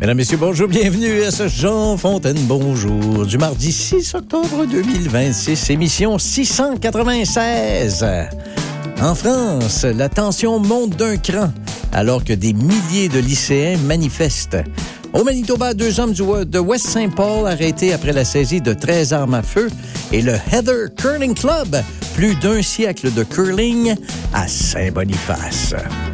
Mesdames, Messieurs, bonjour, bienvenue à ce Jean Fontaine Bonjour du mardi 6 octobre 2026, émission 696. En France, la tension monte d'un cran alors que des milliers de lycéens manifestent. Au Manitoba, 2 hommes de West St. Paul arrêtés après la saisie de 13 armes à feu et le Heather Curling Club, plus d'1 siècle de curling à Saint-Boniface.